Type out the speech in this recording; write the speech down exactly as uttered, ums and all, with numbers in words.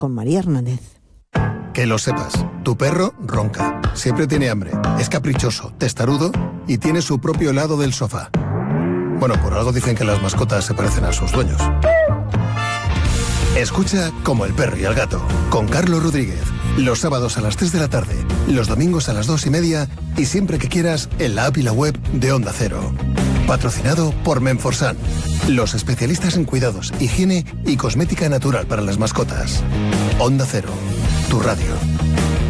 con María Hernández. Que lo sepas, tu perro ronca, siempre tiene hambre, es caprichoso, testarudo y tiene su propio helado del sofá. Bueno, por algo dicen que las mascotas se parecen a sus dueños. Escucha Como el perro y el gato, con Carlos Rodríguez, los sábados a las tres de la tarde, los domingos a las dos y media y siempre que quieras en la app y la web de Onda Cero. Patrocinado por Menforsan, los especialistas en cuidados, higiene y cosmética natural para las mascotas. Onda Cero, tu radio.